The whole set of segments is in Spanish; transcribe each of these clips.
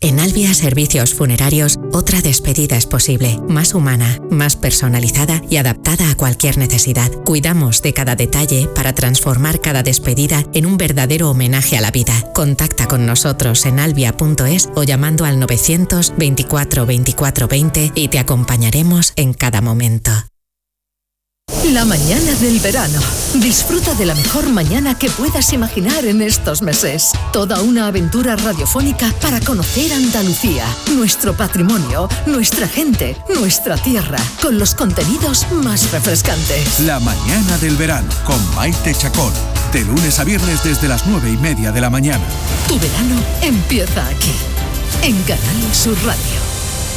En Albia Servicios Funerarios, otra despedida es posible, más humana, más personalizada y adaptada a cualquier necesidad. Cuidamos de cada detalle para transformar cada despedida en un verdadero homenaje a la vida. Contacta con nosotros en albia.es o llamando al 924 24 20 y te acompañaremos en cada momento. La mañana del verano. Disfruta de la mejor mañana que puedas imaginar en estos meses. Toda una aventura radiofónica para conocer Andalucía, nuestro patrimonio, nuestra gente, nuestra tierra, con los contenidos más refrescantes. La mañana del verano con Maite Chacón. De lunes a viernes desde las 9:30 de la mañana. Tu verano empieza aquí, en Canal Sur Radio.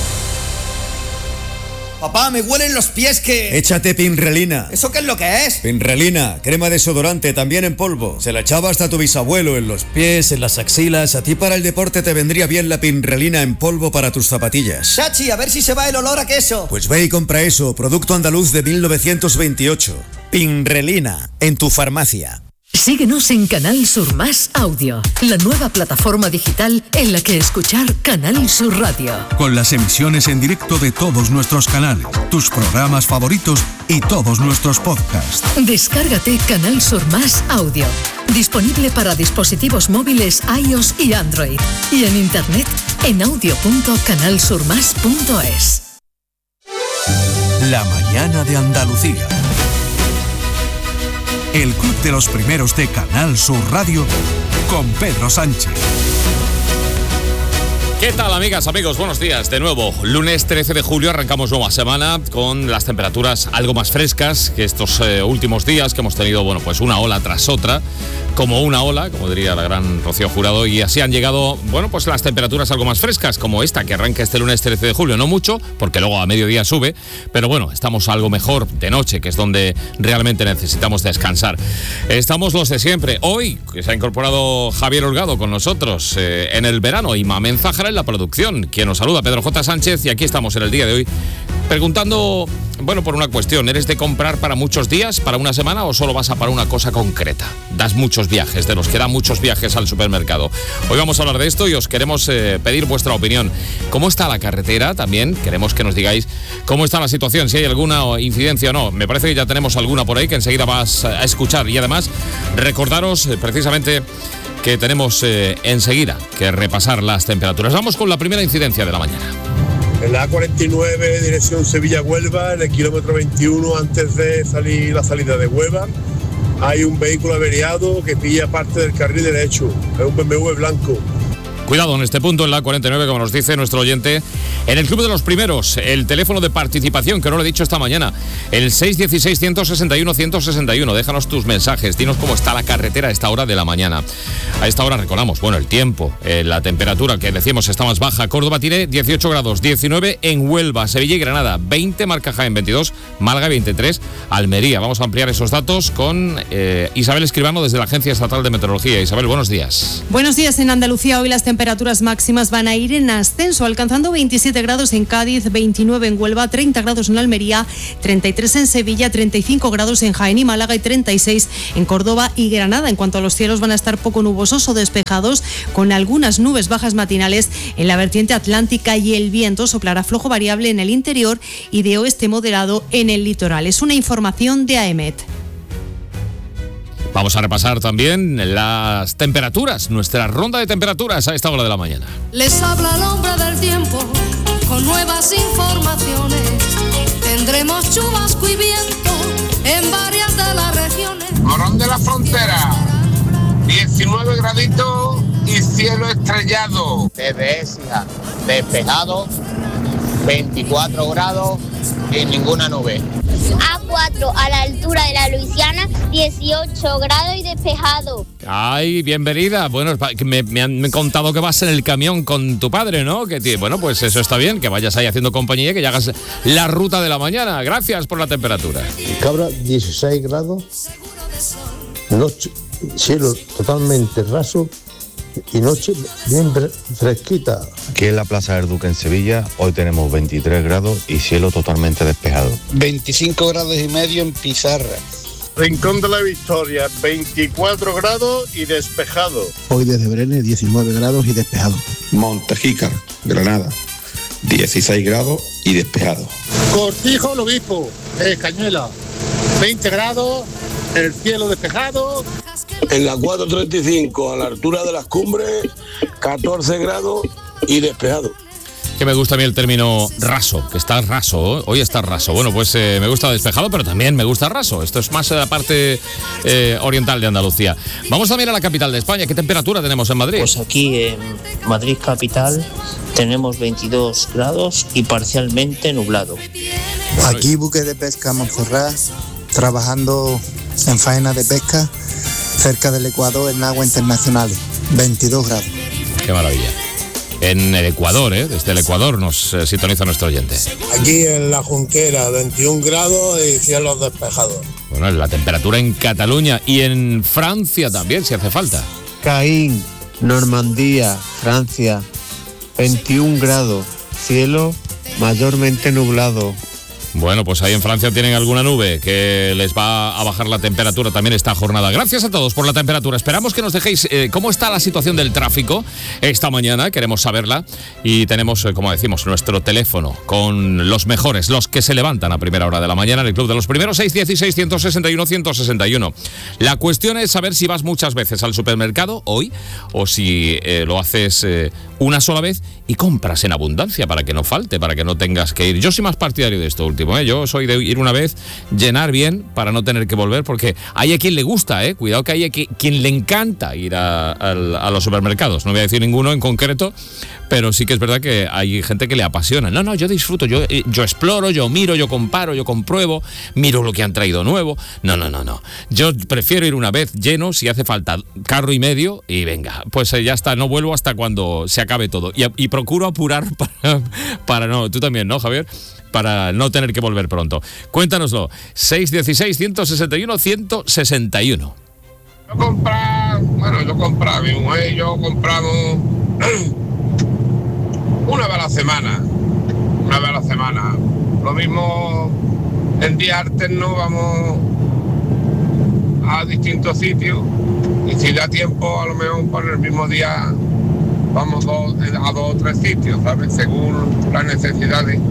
Papá, me huelen los pies que... Échate Pinrelina. ¿Eso qué es lo que es? Pinrelina, crema desodorante, también en polvo. Se la echaba hasta tu bisabuelo en los pies, en las axilas. A ti para el deporte te vendría bien la Pinrelina en polvo para tus zapatillas. Chachi, a ver si se va el olor a queso. Pues ve y compra eso, producto andaluz de 1928. Pinrelina, en tu farmacia. Síguenos en Canal Sur Más Audio, la nueva plataforma digital en la que escuchar Canal Sur Radio. Con las emisiones en directo de todos nuestros canales, tus programas favoritos y todos nuestros podcasts. Descárgate Canal Sur Más Audio. Disponible para dispositivos móviles iOS y Android. Y en internet en audio.canalsurmas.es. La mañana de Andalucía. El Club de los Primeros de Canal Sur Radio con Pedro Sánchez. ¿Qué tal, amigas, amigos? Buenos días. De nuevo, lunes 13 de julio arrancamos nueva semana con las temperaturas algo más frescas que estos últimos días que hemos tenido, bueno, pues una ola tras otra, como una ola, como diría la gran Rocío Jurado, y así han llegado, bueno, pues las temperaturas algo más frescas, como esta que arranca este lunes 13 de julio. No mucho, porque luego a mediodía sube, pero bueno, estamos algo mejor de noche, que es donde realmente necesitamos descansar. Estamos los de siempre. Hoy, que se ha incorporado Javier Holgado con nosotros en el verano, y Mamen Zahara en la producción. Quien nos saluda, Pedro J. Sánchez, y aquí estamos en el día de hoy preguntando, bueno, por una cuestión. ¿Eres de comprar para muchos días, para una semana, o solo vas a para una cosa concreta? Das muchos viajes, de los que dan muchos viajes al supermercado. Hoy vamos a hablar de esto y os queremos pedir vuestra opinión. ¿Cómo está la carretera? También queremos que nos digáis cómo está la situación, si hay alguna incidencia o no. Me parece que ya tenemos alguna por ahí que enseguida vas a escuchar. Y además, recordaros precisamente que tenemos enseguida que repasar las temperaturas. Vamos con la primera incidencia de la mañana. En la A49, dirección Sevilla-Huelva, en el kilómetro 21, antes de salir la salida de Huelva, hay un vehículo averiado que pilla parte del carril derecho. Es un BMW blanco. Cuidado en este punto, en la 49, como nos dice nuestro oyente. En el Club de los Primeros, el teléfono de participación, que no lo he dicho esta mañana, el 616-161-161. Déjanos tus mensajes, dinos cómo está la carretera a esta hora de la mañana. A esta hora recordamos, bueno, el tiempo, la temperatura que decimos está más baja. Córdoba tiene 18 grados, 19 en Huelva, Sevilla y Granada, 20 marca Jaén, 22, Málaga 23, Almería. Vamos a ampliar esos datos con Isabel Escribano desde la Agencia Estatal de Meteorología. Isabel, buenos días. Buenos días. En Andalucía hoy las temperaturas máximas van a ir en ascenso, alcanzando 27 grados en Cádiz, 29 en Huelva, 30 grados en Almería, 33 en Sevilla, 35 grados en Jaén y Málaga y 36 en Córdoba y Granada. En cuanto a los cielos, van a estar poco nubosos o despejados, con algunas nubes bajas matinales en la vertiente atlántica, y el viento soplará flojo variable en el interior y de oeste moderado en el litoral. Es una información de AEMET. Vamos a repasar también las temperaturas, nuestra ronda de temperaturas a esta hora de la mañana. Les habla el hombre del tiempo con nuevas informaciones. Tendremos chubasco y viento en varias de las regiones. Morón de la Frontera, 19 graditos y cielo estrellado. Desde Écija, despejado, 24 grados y ninguna nube. A4 a la altura de la Luisiana, 18 grados y despejado. Ay, bienvenida. Bueno, me han contado que vas en el camión con tu padre, ¿no? Bueno, pues eso está bien, que vayas ahí haciendo compañía, que ya hagas la ruta de la mañana. Gracias por la temperatura. Cabra, 16 grados, noche, cielo totalmente raso y noche bien fresquita. Aquí en la Plaza del Duque en Sevilla, hoy tenemos 23 grados y cielo totalmente despejado. 25 grados y medio en Pizarra. Rincón de la Victoria, 24 grados y despejado. Hoy desde Brenes, 19 grados y despejado. Montejícar, Granada, 16 grados y despejado. Cortijo, el Obispo, Cañuela, 20 grados, el cielo despejado. En la 435, a la altura de las cumbres, 14 grados y despejado. Que me gusta a mí el término raso, que está raso, hoy está raso. Bueno, pues me gusta despejado, pero también me gusta raso. Esto es más la parte oriental de Andalucía. Vamos también a la capital de España. ¿Qué temperatura tenemos en Madrid? Pues aquí en Madrid capital tenemos 22 grados y parcialmente nublado. Aquí buque de pesca Montserrat, trabajando en faena de pesca cerca del Ecuador en aguas internacionales, 22 grados. Qué maravilla. En el Ecuador, desde el Ecuador nos sintoniza nuestro oyente. Aquí en La Junquera, 21 grados y cielos despejados. Bueno, la temperatura en Cataluña y en Francia también, si hace falta. Caín, Normandía, Francia, 21 grados, cielo mayormente nublado. Bueno, pues ahí en Francia tienen alguna nube que les va a bajar la temperatura también esta jornada. Gracias a todos por la temperatura. Esperamos que nos dejéis cómo está la situación del tráfico esta mañana. Queremos saberla y tenemos, como decimos, nuestro teléfono con los mejores, los que se levantan a primera hora de la mañana en el Club de los Primeros, 616-161-161. La cuestión es saber si vas muchas veces al supermercado hoy o si lo haces una sola vez y compras en abundancia para que no falte, para que no tengas que ir. Yo soy más partidario de esto último. Yo soy de ir una vez, llenar bien para no tener que volver, porque hay a quien le gusta, cuidado que hay a quien le encanta ir a los supermercados. No voy a decir ninguno en concreto, pero sí que es verdad que hay gente que le apasiona. No, yo disfruto, yo exploro, yo miro, yo comparo, yo compruebo, miro lo que han traído nuevo. No. Yo prefiero ir una vez lleno, si hace falta carro y medio, y venga, pues ya está, no vuelvo hasta cuando se acabe todo. Y procuro apurar para no, tú también, ¿no, Javier? Para no tener que volver pronto. Cuéntanoslo. 616-161-161. Yo compraba, mi mujer y yo compramos una vez a la semana. Lo mismo en días alternos vamos a distintos sitios y si da tiempo a lo mejor por el mismo día vamos a dos o tres sitios, ¿sabes? Según las necesidades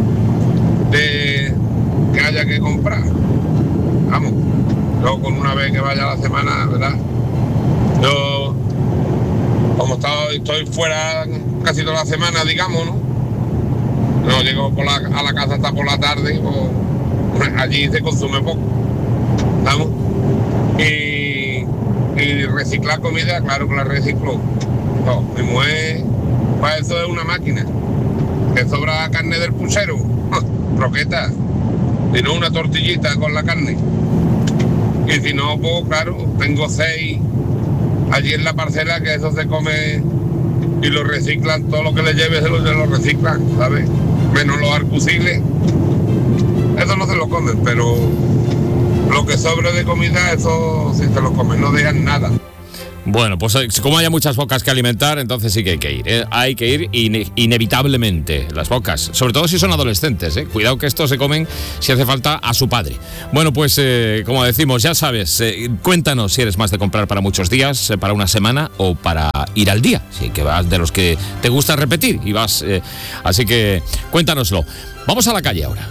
de que haya que comprar. Vamos, yo con una vez que vaya a la semana, ¿verdad? Yo, como estoy fuera casi toda la semana, digamos, ¿no? No llego a la casa hasta por la tarde, pues allí se consume poco, ¿vamos? Y reciclar comida, claro que la reciclo. No, mi mujer, para eso es una máquina. Que sobra carne del puchero, croquetas, si no una tortillita con la carne. Y si no, pues claro, tengo 6 allí en la parcela que eso se come y lo reciclan, todo lo que le lleve se lo reciclan, ¿sabes? Menos los arcusiles, eso no se lo comen, pero lo que sobre de comida, eso sí se lo comen, no dejan nada. Bueno, pues como haya muchas bocas que alimentar, entonces sí que hay que ir. Hay que ir inevitablemente, las bocas. Sobre todo si son adolescentes. Cuidado que estos se comen, si hace falta, a su padre. Bueno, pues como decimos, ya sabes, cuéntanos si eres más de comprar para muchos días, para una semana o para ir al día. Sí, que vas de los que te gusta repetir y vas. Así que cuéntanoslo. Vamos a la calle ahora.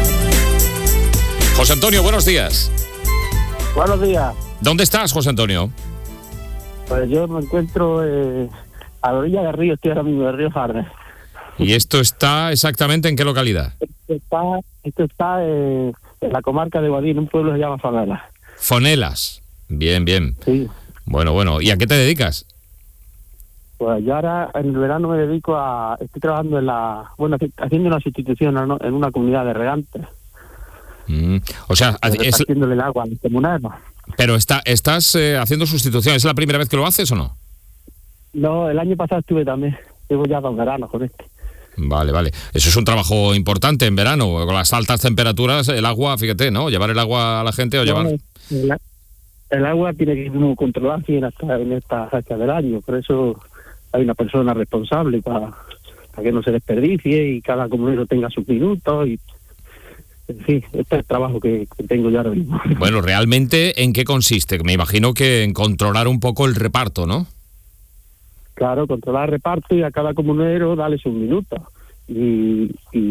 José Antonio, buenos días. Buenos días. ¿Dónde estás, José Antonio? Pues yo me encuentro a la orilla del río, estoy ahora mismo del río Farnes. ¿Y esto está exactamente en qué localidad? Esto está en la comarca de Guadix, en un pueblo que se llama Fonelas. Fonelas, bien. Sí. Bueno, ¿y a qué te dedicas? Pues yo ahora en el verano me dedico estoy trabajando haciendo una sustitución en una comunidad de regantes. O sea, haciéndole el agua al comunal. Pero estás haciendo sustitución. ¿Es la primera vez que lo haces o no? No, el año pasado estuve también. Llevo ya 2 veranos con este. Vale. Eso es un trabajo importante en verano. Con las altas temperaturas, el agua, fíjate, ¿no? Llevar el agua a la gente o llevar... El agua tiene que ir controlada en esta fecha del año. Por eso hay una persona responsable para que no se desperdicie y cada comunero tenga sus minutos. en fin, este es el trabajo que tengo yo ahora mismo. Bueno, ¿realmente en qué consiste? Me imagino que en controlar un poco el reparto, ¿no? Claro, controlar el reparto y a cada comunero darle sus minutos. Y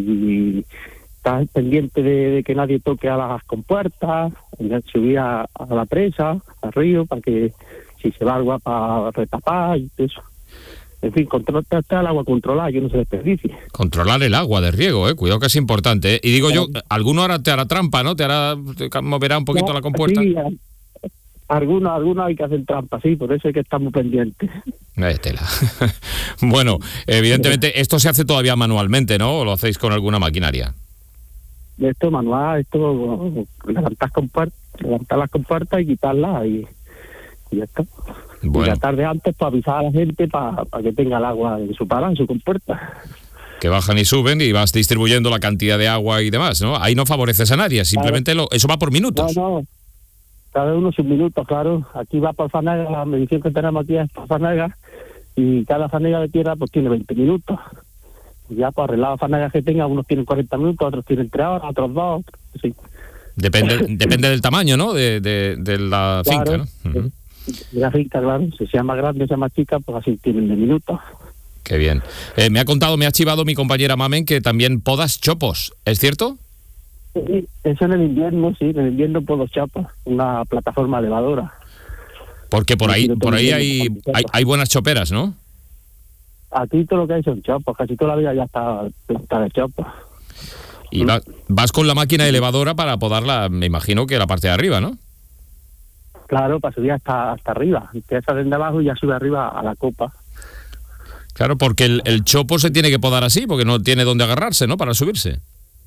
estar pendiente de que nadie toque a las compuertas, subir a la presa, al río, para que si se va agua para retapar y eso. En fin, está el agua controlada, que no se desperdicie. Controlar el agua de riego, cuidado que es importante. Y digo yo, alguno ahora te hará trampa, ¿no? Te moverá un poquito la compuerta. Sí, algunos hay que hacer trampa, sí, por eso hay que estar muy pendientes. Tela. Bueno, evidentemente esto se hace todavía manualmente, ¿no? ¿O lo hacéis con alguna maquinaria? Esto manual, levantar las compuertas y quitarlas y ya está. Bueno. Y la tarde antes para avisar a la gente para que tenga el agua en su parada, en su compuerta. Que bajan y suben y vas distribuyendo la cantidad de agua y demás, ¿no? Ahí no favoreces a nadie, simplemente eso va por minutos. No, cada uno sus minutos, claro. Aquí va por fanega, la medición que tenemos aquí es por fanega, y cada fanega de tierra pues tiene 20 minutos. Y ya por arreglar las fanegas que tenga, unos tienen 40 minutos, otros tienen 3 horas, otros 2, sí. Depende del tamaño, ¿no? De la finca, ¿no? Uh-huh. De la finca, claro. Si sea más grande, sea más chica, pues así tienen de minutos. Qué bien. Me ha chivado mi compañera Mamen que también podas chopos, ¿es cierto? Sí, eso en el invierno, sí. En el invierno podo chopos, una plataforma elevadora. Porque por ahí hay buenas choperas, ¿no? Aquí todo lo que hay son chopos, casi toda la vida ya está de chopos. Y vas con la máquina elevadora para podarla, me imagino que la parte de arriba, ¿no? Claro, para subir hasta arriba. Empieza desde abajo y ya sube arriba a la copa. Claro, porque el chopo se tiene que podar así, porque no tiene dónde agarrarse, ¿no? Para subirse.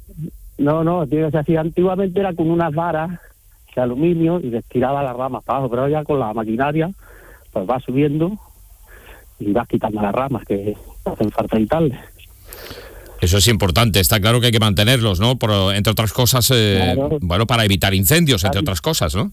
No, tiene que ser así. Antiguamente era con unas varas de aluminio y les tiraba las ramas para abajo, pero ya con la maquinaria pues va subiendo y vas quitando las ramas que hacen falta quitarle. Eso es importante, está claro que hay que mantenerlos, ¿no? Entre otras cosas, claro. Bueno, para evitar incendios, entre otras cosas, ¿no?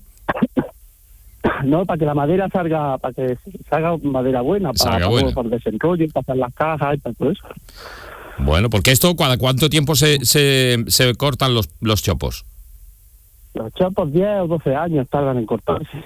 No, para que la madera salga madera buena, para por desenrollo, para hacer las cajas y para todo eso. Bueno, porque esto, ¿cada cuánto tiempo se cortan los chopos? Los chopos 10 o 12 años tardan en cortarse.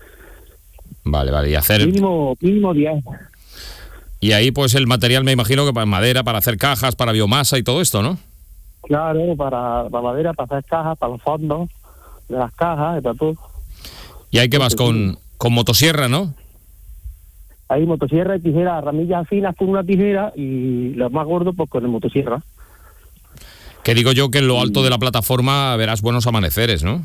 Vale, y hacer... Mínimo 10. Y ahí pues el material, me imagino que para madera, para hacer cajas, para biomasa y todo esto, ¿no? Claro, para madera, para hacer cajas, para los fondos de las cajas y para todo. Y ahí que vas con motosierra, ¿no? Hay motosierra y tijera, ramillas finas con una tijera y los más gordos pues con el motosierra. Que digo yo que en lo alto de la plataforma verás buenos amaneceres, ¿no?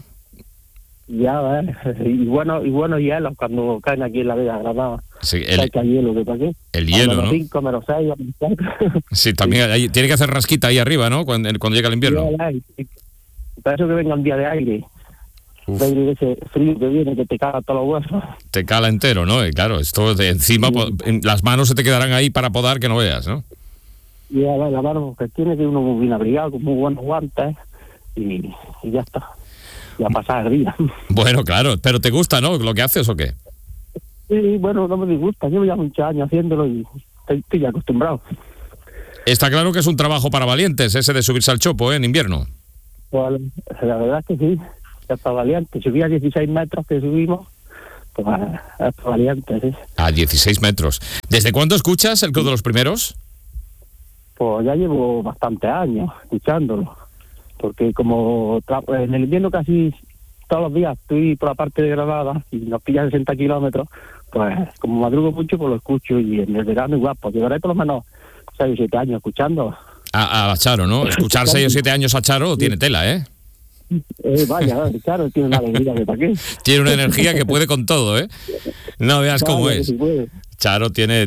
Ya, y buenos hielos cuando caen aquí en la Vega Granada. Sí, hielo, ¿de para qué? El hielo, ¿no? 5, -6. Sí, también tiene que hacer rasquita ahí arriba, ¿no? Cuando llega el invierno. Sí. Para eso que venga un día de aire. De ese frío que viene, que te cala todos los huesos. Te cala entero, ¿no? Y claro, esto de encima, las manos se te quedarán ahí para podar que no veas, ¿no? Y la mano que tiene que uno muy bien abrigado, con muy buenos guantes, y ya está. Ya pasa el día. Bueno, claro, pero ¿te gusta, no? ¿Lo que haces o qué? Sí, bueno, no me disgusta. Llevo ya muchos años haciéndolo y estoy ya acostumbrado. Está claro que es un trabajo para valientes, ese de subirse al chopo, en invierno. Pues la verdad es que sí. Ya está valiente. Subí a 16 metros que subimos, pues está valiente, sí. A 16 metros. ¿Desde cuándo escuchas el Club de los Primeros? Pues ya llevo bastantes años escuchándolo. Porque como en el invierno casi todos los días estoy por la parte de Granada y nos pilla 60 kilómetros, pues como madrugo mucho, pues lo escucho. Y en el verano igual, pues llevaré por lo menos 6 o 7 años escuchando. A Charo, ¿no? Escuchar 6 o 7 años a Charo tiene tela, ¿eh? Vaya, claro, tiene una alegría de para qué. Tiene una energía que puede con todo, ¿eh? No veas cómo es. Charo tiene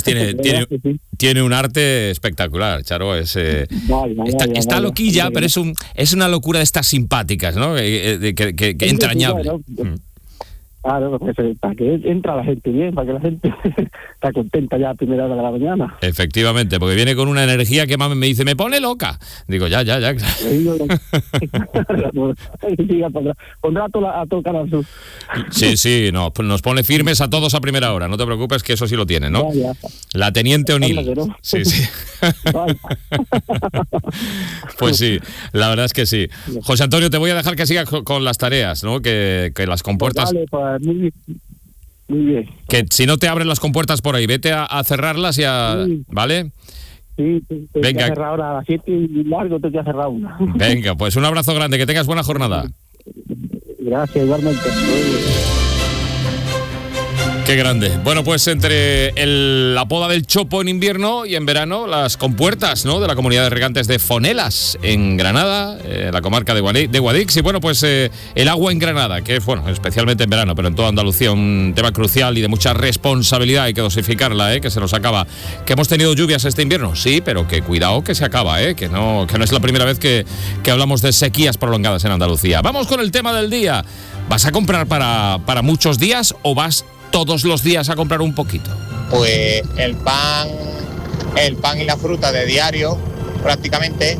un arte espectacular. Charo es está loquilla, pero es una locura de estas simpáticas, ¿no? Que entrañable. Claro, pues, para que entra la gente bien, para que la gente está contenta ya a primera hora de la mañana. Efectivamente, porque viene con una energía que me dice, me pone loca. Digo, ya. Pondrá a tocar al sur. Sí, nos pone firmes a todos a primera hora. No te preocupes, que eso sí lo tiene, ¿no? Ya. La Teniente O'Neill. No. Sí. Pues sí, la verdad es que sí. José Antonio, te voy a dejar que sigas con las tareas, ¿no? Que las compuertas... Pues, muy bien. Que si no te abren las compuertas por ahí, vete a cerrarlas y a... Sí. ¿Vale? Sí, venga. Te cerrar ahora a las 7 y largo te voy a cerrar una. Venga, pues un abrazo grande, que tengas buena jornada. Gracias, igualmente. Qué grande. Bueno, pues entre la poda del chopo en invierno y en verano, las compuertas, ¿no?, de la comunidad de regantes de Fonelas, en Granada, la comarca de Guadix. Y bueno, pues el agua en Granada, que es, bueno, especialmente en verano, pero en toda Andalucía, un tema crucial y de mucha responsabilidad. Hay que dosificarla, que se nos acaba. ¿Que hemos tenido lluvias este invierno? Sí, pero que cuidado que se acaba, que no es la primera vez que hablamos de sequías prolongadas en Andalucía. Vamos con el tema del día. ¿Vas a comprar para muchos días o vas todos los días a comprar un poquito? Pues el pan y la fruta de diario prácticamente,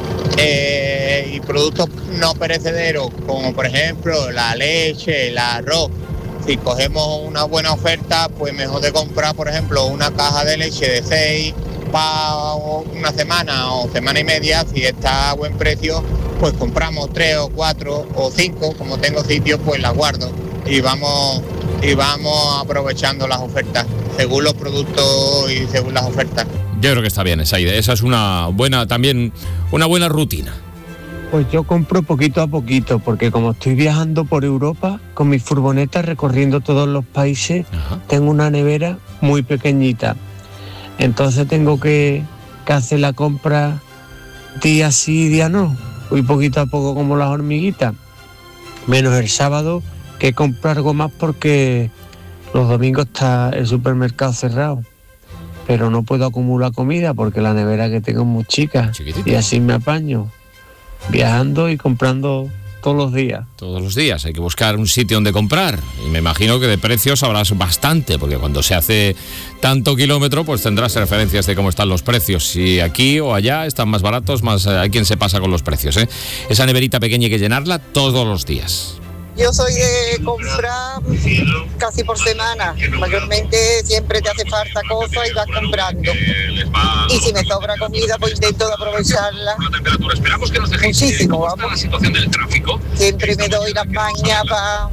y productos no perecederos como por ejemplo la leche, el arroz. Si cogemos una buena oferta, pues mejor de comprar por ejemplo una caja de leche de 6 para una semana o semana y media. Si está a buen precio, pues compramos 3 o 4 o 5, como tengo sitio, pues las guardo y vamos aprovechando las ofertas según los productos y según las ofertas. Yo creo que está bien esa idea. Esa es una buena rutina. Pues yo compro poquito a poquito, porque como estoy viajando por Europa con mi furgoneta recorriendo todos los países, tengo una nevera muy pequeñita. Entonces tengo que hacer la compra día sí, día no. Voy poquito a poco como las hormiguitas. Menos el sábado, que compro algo más porque los domingos está el supermercado cerrado. Pero no puedo acumular comida porque la nevera que tengo es muy chica. Chiquitita. Y así me apaño, viajando y comprando todos los días. Todos los días, hay que buscar un sitio donde comprar. Y me imagino que de precios sabrás bastante, porque cuando se hace tanto kilómetro, pues tendrás referencias de cómo están los precios. Si aquí o allá están más baratos, más hay quien se pasa con los precios. Esa neverita pequeña hay que llenarla todos los días. Yo soy de comprar casi por semana. Mayormente siempre te hace falta cosas y vas comprando. Y si me sobra comida, pues intento de aprovecharla. Muchísimo, vamos. La situación del tráfico. Siempre me doy las mañas para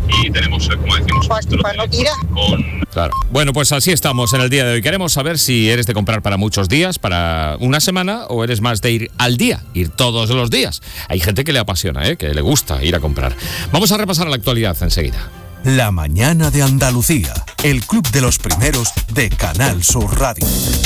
no tirar. Claro. Bueno, pues así estamos en el día de hoy. Queremos saber si eres de comprar para muchos días, para una semana, o eres más de ir al día, ir todos los días. Hay gente que le apasiona, que le gusta ir a comprar. Vamos a repasar la actualidad enseguida. La mañana de Andalucía, el club de los primeros de Canal Sur Radio.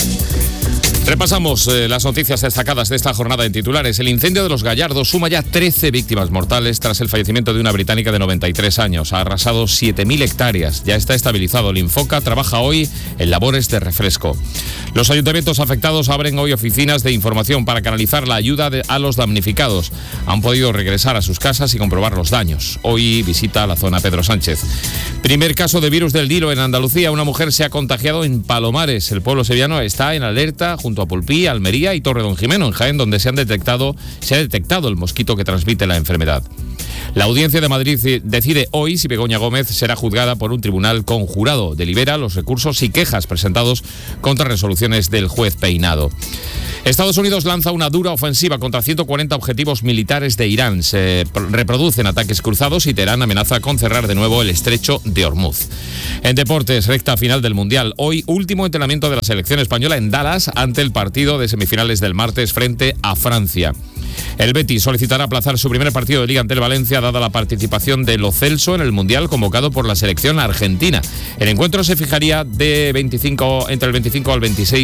Repasamos las noticias destacadas de esta jornada en titulares. El incendio de Los Gallardos suma ya 13 víctimas mortales tras el fallecimiento de una británica de 93 años. Ha arrasado 7.000 hectáreas. Ya está estabilizado. El Infoca trabaja hoy en labores de refresco. Los ayuntamientos afectados abren hoy oficinas de información para canalizar la ayuda a los damnificados. Han podido regresar a sus casas y comprobar los daños. Hoy visita la zona Pedro Sánchez. Primer caso de virus del Dilo en Andalucía. Una mujer se ha contagiado en Palomares. El pueblo sevillano está en alerta junto a Pulpí, Almería y Torredonjimeno, en Jaén, donde se ha detectado el mosquito que transmite la enfermedad. La Audiencia de Madrid decide hoy si Begoña Gómez será juzgada por un tribunal conjurado. Delibera los recursos y quejas presentados contra resoluciones del juez Peinado. Estados Unidos lanza una dura ofensiva contra 140 objetivos militares de Irán. Se reproducen ataques cruzados y Teherán amenaza con cerrar de nuevo el estrecho de Hormuz. En deportes, recta final del Mundial. Hoy, último entrenamiento de la selección española en Dallas ante el partido de semifinales del martes frente a Francia. El Betis solicitará aplazar su primer partido de Liga ante el Valencia dada la participación de Lo Celso en el Mundial convocado por la selección argentina. El encuentro se fijaría entre el 25 al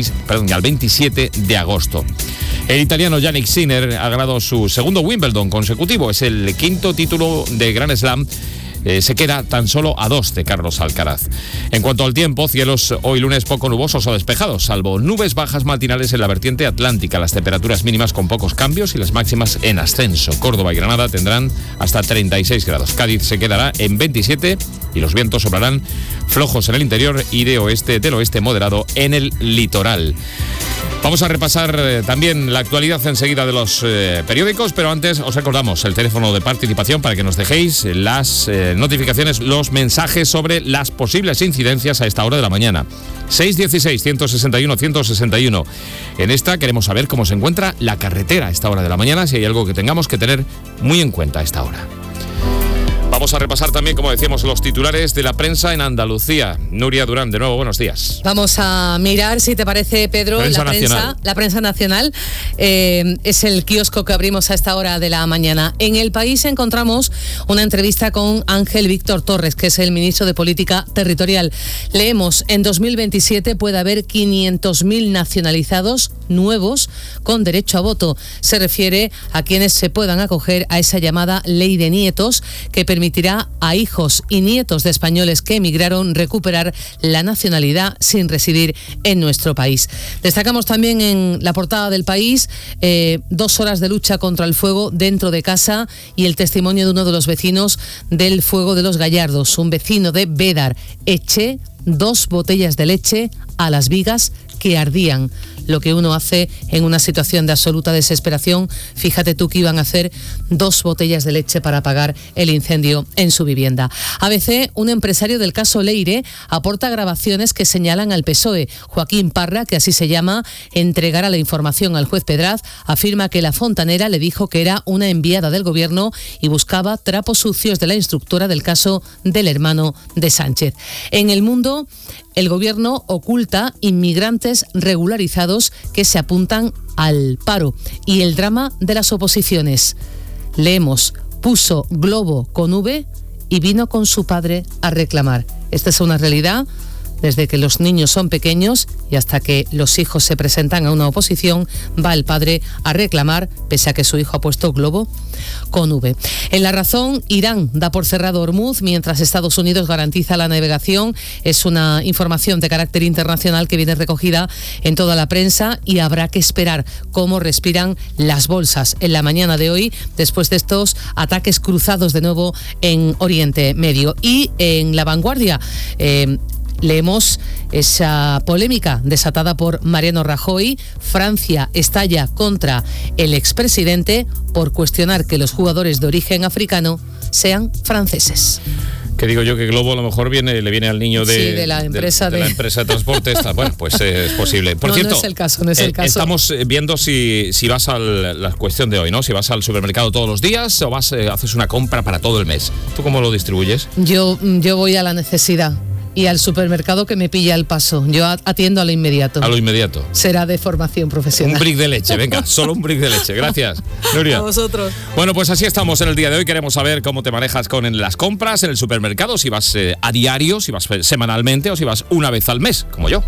27 de agosto. El italiano Yannick Sinner ha ganado su segundo Wimbledon consecutivo. Es el quinto título de Grand Slam se queda tan solo a 2 de Carlos Alcaraz. En cuanto al tiempo, cielos hoy lunes poco nubosos o despejados, salvo nubes bajas matinales en la vertiente atlántica. Las temperaturas mínimas con pocos cambios y las máximas en ascenso. Córdoba y Granada tendrán hasta 36 grados. Cádiz se quedará en 27 y los vientos soplarán flojos en el interior y del oeste moderado en el litoral. Vamos a repasar también la actualidad enseguida de los periódicos, pero antes os recordamos el teléfono de participación para que nos dejéis las notificaciones, los mensajes sobre las posibles incidencias a esta hora de la mañana. 616-161-161. En esta queremos saber cómo se encuentra la carretera a esta hora de la mañana, si hay algo que tengamos que tener muy en cuenta a esta hora. Vamos a repasar también, como decíamos, los titulares de la prensa en Andalucía. Nuria Durán, de nuevo, buenos días. Vamos a mirar, si te parece, Pedro, la prensa nacional. Es el kiosco que abrimos a esta hora de la mañana. En El País encontramos una entrevista con Ángel Víctor Torres, que es el ministro de Política Territorial. Leemos, en 2027 puede haber 500.000 nacionalizados nuevos con derecho a voto. Se refiere a quienes se puedan acoger a esa llamada ley de nietos, que permitirá a hijos y nietos de españoles que emigraron recuperar la nacionalidad sin residir en nuestro país. Destacamos también en la portada del País 2 horas de lucha contra el fuego dentro de casa y el testimonio de uno de los vecinos del fuego de los Gallardos, un vecino de Bédar. Eché 2 botellas de leche a las vigas que ardían. Lo que uno hace en una situación de absoluta desesperación. Fíjate tú que iban a hacer 2 botellas de leche para apagar el incendio en su vivienda. ABC, un empresario del caso Leire, aporta grabaciones que señalan al PSOE. Joaquín Parra, que así se llama, entregará la información al juez Pedraz, afirma que la fontanera le dijo que era una enviada del gobierno y buscaba trapos sucios de la instructora del caso del hermano de Sánchez. En El Mundo, el gobierno oculta inmigrantes regularizados que se apuntan al paro y el drama de las oposiciones. Leemos, puso globo con V y vino con su padre a reclamar. Esta es una realidad desde que los niños son pequeños y hasta que los hijos se presentan a una oposición, va el padre a reclamar, pese a que su hijo ha puesto globo con V. En La Razón, Irán da por cerrado Hormuz mientras Estados Unidos garantiza la navegación. Es una información de carácter internacional que viene recogida en toda la prensa y habrá que esperar cómo respiran las bolsas en la mañana de hoy después de estos ataques cruzados de nuevo en Oriente Medio. Y en La Vanguardia, leemos esa polémica desatada por Mariano Rajoy. Francia estalla contra el expresidente por cuestionar que los jugadores de origen africano sean franceses. Que digo yo que Globo a lo mejor le viene al niño de la empresa de la empresa de transporte. Bueno, pues es posible. Por cierto, no es el caso, no es el caso. Estamos viendo si vas a la cuestión de hoy, ¿no? Si vas al supermercado todos los días o haces una compra para todo el mes. ¿Tú cómo lo distribuyes? Yo voy a la necesidad y al supermercado que me pilla el paso. Yo atiendo a lo inmediato. A lo inmediato. Será de formación profesional. Un brick de leche, venga, solo un brick de leche. Gracias, Nuria. A vosotros. Bueno, pues así estamos en el día de hoy. Queremos saber cómo te manejas con las compras en el supermercado, si vas a diario, si vas semanalmente o si vas una vez al mes, como yo.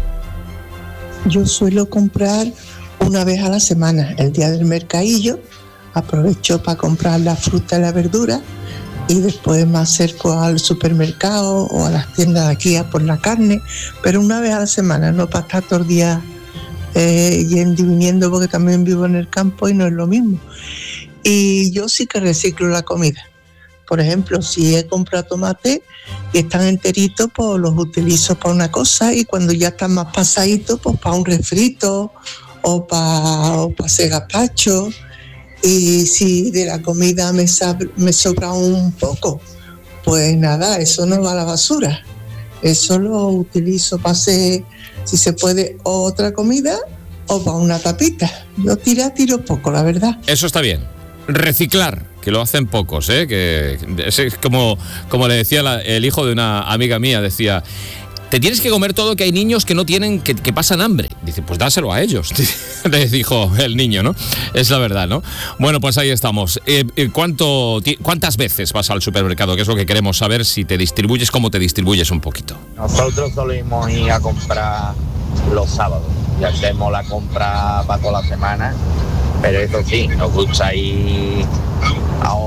Yo suelo comprar una vez a la semana, el día del mercadillo. Aprovecho para comprar la fruta y la verdura. Y después me acerco al supermercado o a las tiendas de aquí a por la carne, pero una vez a la semana, no para estar todo el día yendo y viniendo, porque también vivo en el campo y no es lo mismo. Y yo sí que reciclo la comida. Por ejemplo, si he comprado tomate y están enteritos, pues los utilizo para una cosa, y cuando ya están más pasaditos, pues para un refrito o para hacer gazpacho. Y si de la comida me sobra un poco, pues nada, eso no va a la basura. Eso lo utilizo para hacer, si se puede, otra comida o para una tapita. Yo tiro poco, la verdad. Eso está bien. Reciclar, que lo hacen pocos, ¿eh? Que es como le decía el hijo de una amiga mía, decía: te tienes que comer todo, que hay niños que no tienen, que pasan hambre. Dice, pues dáselo a ellos, le dijo el niño, ¿no? Es la verdad, ¿no? Bueno, pues ahí estamos. ¿Cuántas veces vas al supermercado? Que es lo que queremos saber, si te distribuyes, cómo te distribuyes un poquito. Nosotros solemos ir a comprar los sábados y hacemos la compra para toda la semana, pero eso sí, nos gusta ir a 1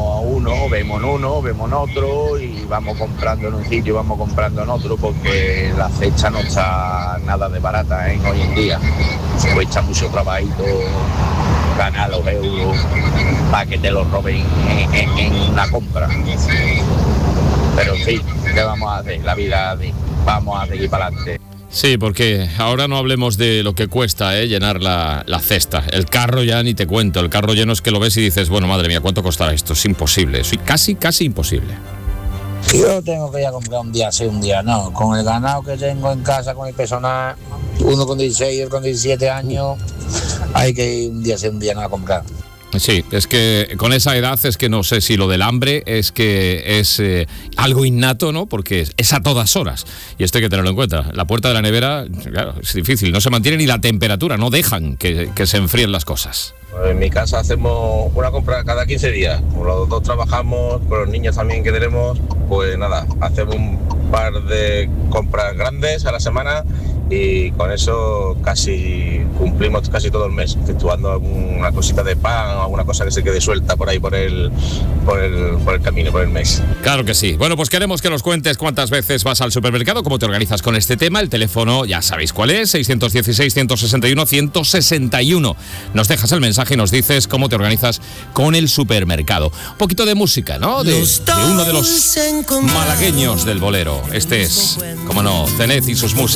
uno, vemos en otro y vamos comprando en un sitio, vamos comprando en otro, porque la cesta no está nada de barata hoy en día. Cuesta mucho trabajito ganar los euros para que te los roben en una compra. Pero en fin, ¿qué vamos a hacer? La vida, vamos a seguir para adelante. Sí, porque ahora no hablemos de lo que cuesta llenar la cesta. El carro ya ni te cuento. El carro lleno es que lo ves y dices, bueno, madre mía, ¿cuánto costará esto? Es imposible, es casi imposible. Yo tengo que ir a comprar un día sí, un día no. Con el ganado que tengo en casa, con el personal, uno con 16 y otro con 17 años, hay que ir un día sí, un día no a comprar. Sí, es que con esa edad es que no sé si lo del hambre es que es algo innato, ¿no? Porque es a todas horas. Y esto hay que tenerlo en cuenta. La puerta de la nevera, claro, es difícil. No se mantiene ni la temperatura, no dejan que se enfríen las cosas. En mi casa hacemos una compra cada 15 días. Como los dos trabajamos, con los niños también que tenemos, pues nada, hacemos un par de compras grandes a la semana y con eso casi cumplimos casi todo el mes, exceptuando alguna cosita de pan o alguna cosa que se quede suelta por ahí por el camino, por el mes. Claro que sí. Bueno, pues queremos que nos cuentes cuántas veces vas al supermercado, cómo te organizas con este tema. El teléfono ya sabéis cuál es, 616-161-161. Nos dejas el mensaje y nos dices cómo te organizas con el supermercado. Un poquito de música, ¿no? De uno de los malagueños del bolero. Este es, como no, Zenez y sus músicos.